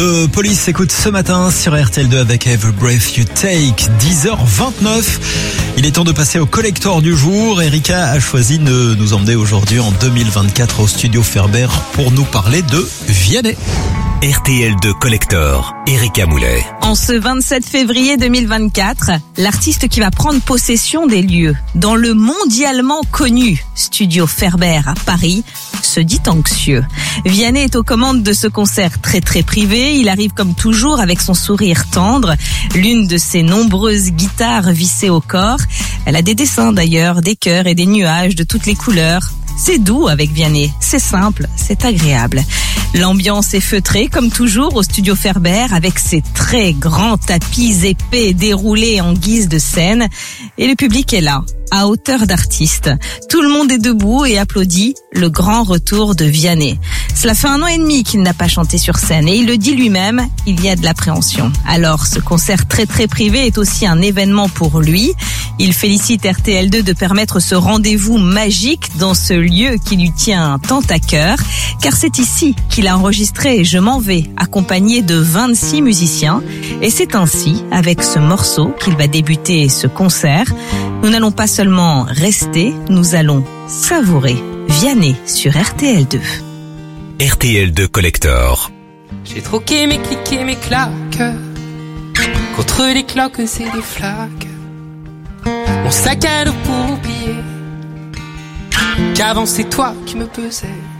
Police écoute ce matin sur RTL2 avec Every Breath You Take, 10h29. Il est temps de passer au collector du jour. Erika a choisi de nous emmener aujourd'hui en 2024 au studio Ferber pour nous parler de Vianney. RTL2 Collector, Erika Moulet. En ce 27 février 2024, l'artiste qui va prendre possession des lieux dans le mondialement connu studio Ferber à Paris se dit anxieux. Vianney est aux commandes de ce concert très privé. Il arrive comme toujours avec son sourire tendre, l'une de ses nombreuses guitares vissées au corps. Elle a des dessins d'ailleurs, des cœurs et des nuages de toutes les couleurs. C'est doux avec Vianney, c'est simple, c'est agréable. L'ambiance est feutrée comme toujours au studio Ferber avec ses très grands tapis épais déroulés en guise de scène. Et le public est là, à hauteur d'artiste. Tout le monde est debout et applaudit le grand retour de Vianney. Cela fait 1 an et demi qu'il n'a pas chanté sur scène et il le dit lui-même, il y a de l'appréhension. Alors ce concert très privé est aussi un événement pour lui. Il félicite RTL2 de permettre ce rendez-vous magique dans ce lieu qui lui tient tant à cœur, car c'est ici qu'il a enregistré Je m'en vais, accompagné de 26 musiciens. Et c'est ainsi, avec ce morceau, qu'il va débuter ce concert. Nous n'allons pas seulement rester, nous allons savourer Vianney sur RTL2. RTL2 Collector. J'ai troqué mes clics et mes claques contre les cloques et des flaques. Mon sac à dos pour oublier qu'avant c'est toi qui me pesais.